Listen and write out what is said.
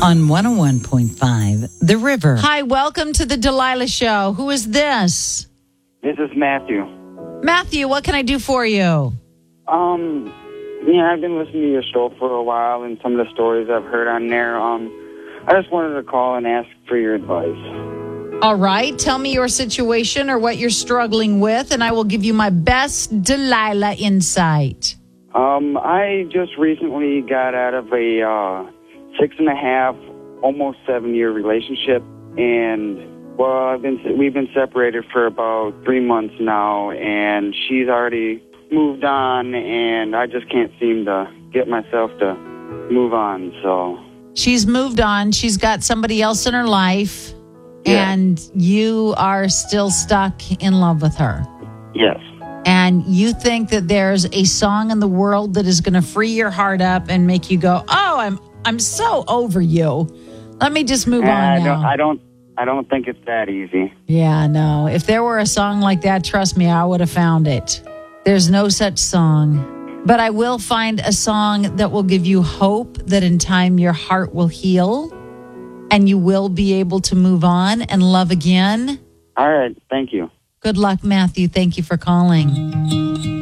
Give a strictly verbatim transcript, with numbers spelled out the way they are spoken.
on one oh one point five The River. Hi, welcome to the Delilah Show. Who is this? This is Matthew. Matthew, what can I do for you? Um, yeah, I've been listening to your show for a while, and some of the stories I've heard on there. Um, I just wanted to call and ask for your advice. All right, tell me your situation or what you're struggling with, and I will give you my best Delilah insight. Um, I just recently got out of a uh, six and a half, almost seven year relationship, and well, I've been we've been separated for about three months now, and she's already moved on, and I just can't seem to get myself to move on. So she's moved on. She's got somebody else in her life, yeah. And you are still stuck in love with her. Yes. And you think that there's a song in the world that is going to free your heart up and make you go, "Oh, I'm I'm so over you. Let me just move on I now." Don't, I don't. I don't think it's that easy. Yeah, no. If there were a song like that, trust me, I would have found it. There's no such song. But I will find a song that will give you hope that in time your heart will heal and you will be able to move on and love again. All right. Thank you. Good luck, Matthew. Thank you for calling.